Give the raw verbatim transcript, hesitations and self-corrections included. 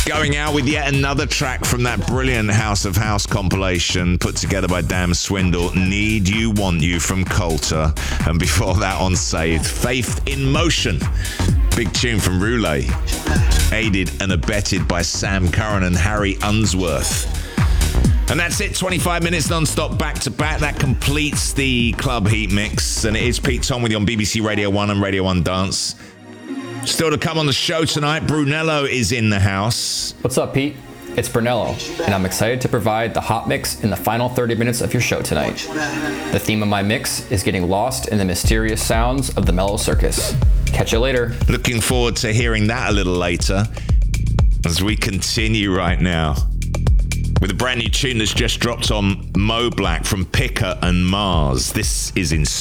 Going out with yet another track from that brilliant House of House compilation put together by Dan Swindle, Need You, Want You from Coulter. And before that on Saved, Faith in Motion. Big tune from Roulette. Aided and abetted by Sam Curran and Harry Unsworth. And that's it, twenty-five minutes non-stop back-to-back. That completes the Club Heat mix. And it is Pete Tong with you on B B C Radio one and Radio one Dance. Still to come on the show tonight, Brunello is in the house. What's up, Pete? It's Brunello, and I'm excited to provide the hot mix in the final thirty minutes of your show tonight. The theme of my mix is getting lost in the mysterious sounds of the Mellow Circus. Catch you later. Looking forward to hearing that a little later as we continue right now with a brand new tune that's just dropped on Mo Black from Picker and Mars. This is Inspired.